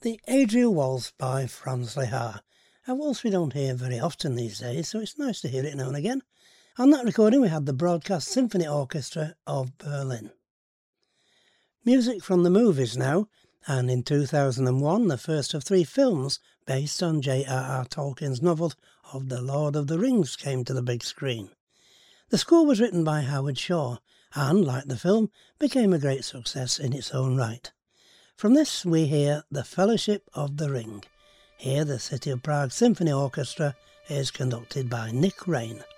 The Adriel Waltz by Franz Lehár, a waltz we don't hear very often these days, so it's nice to hear it now and again. On that recording we had the Broadcast Symphony Orchestra of Berlin. Music from the movies now, and in 2001 the first of 3 films based on J.R.R. Tolkien's novel of The Lord of the Rings came to the big screen. The score was written by Howard Shore and, like the film, became a great success in its own right. From this we hear The Fellowship of the Ring. Here the City of Prague Symphony Orchestra is conducted by Nick Raine.